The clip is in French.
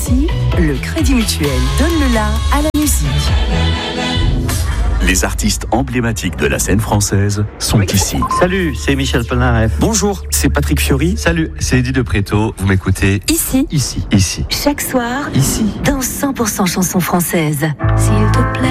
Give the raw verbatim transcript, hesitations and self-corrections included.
Ici, le Crédit Mutuel donne le la à la musique. Les artistes emblématiques de la scène française sont ici. Salut, c'est Michel Polnareff. Bonjour, c'est Patrick Fiori. Salut, c'est Eddie de Préto. Vous m'écoutez Ici, ici, ici. chaque soir, Ici. dans cent pour cent chansons françaises. S'il te plaît.